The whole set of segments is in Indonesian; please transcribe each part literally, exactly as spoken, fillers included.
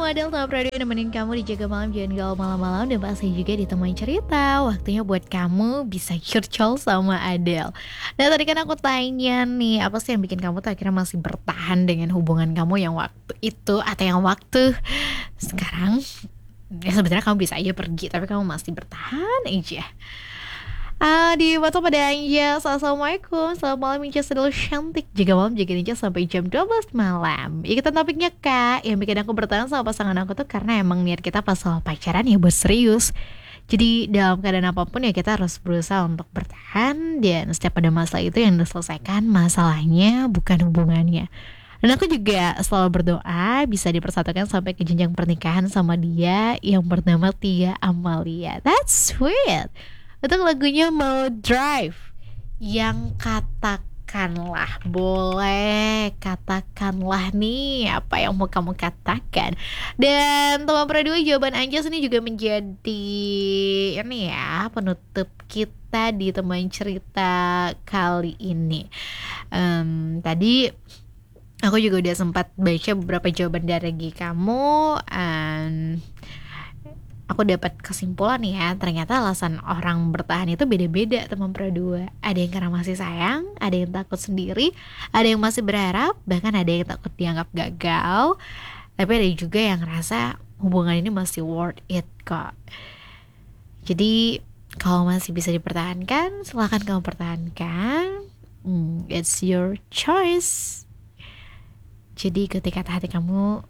Adele Top Radio nemenin kamu di Jaga Malam, jangan galau malam-malam. Dan pasti juga ditemani cerita. Waktunya buat kamu bisa curcol sama Adele. Dan tadi kan aku tanya nih, apa sih yang bikin kamu tuh akhirnya masih bertahan dengan hubungan kamu yang waktu itu atau yang waktu sekarang? Ya sebenarnya kamu bisa aja pergi, tapi kamu masih bertahan aja. Ah, di waktu pada Anja. Assalamualaikum, selamat malam Inca sedul cantik. Jaga malam, jaga Inca sampai jam dua belas malam. Ikutan topiknya kak. Yang bikin aku bertahan sama pasangan aku tuh karena emang niat kita pas soal pacaran ya buat serius. Jadi dalam keadaan apapun ya kita harus berusaha untuk bertahan. Dan setiap ada masalah itu yang diselesaikan masalahnya, bukan hubungannya. Dan aku juga selalu berdoa bisa dipersatukan sampai ke jenjang pernikahan sama dia yang bernama Tia Amalia. That's sweet. Itu lagunya mau Drive. Yang katakanlah, boleh katakanlah nih apa yang mau kamu katakan. Dan teman perdua jawaban Anjas ini juga menjadi ini ya penutup kita di teman cerita kali ini. um, Tadi aku juga udah sempat baca beberapa jawaban dari kamu, and aku dapat kesimpulan ya, ternyata alasan orang bertahan itu beda-beda teman berdua. Ada yang karena masih sayang, ada yang takut sendiri, ada yang masih berharap, bahkan ada yang takut dianggap gagal. Tapi ada juga yang ngerasa hubungan ini masih worth it kok. Jadi kalau masih bisa dipertahankan, silahkan kamu pertahankan. hmm, It's your choice. Jadi ketika hati kamu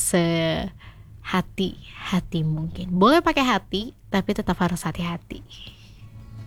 se hati-hati mungkin. Boleh pakai hati, tapi tetap harus hati-hati.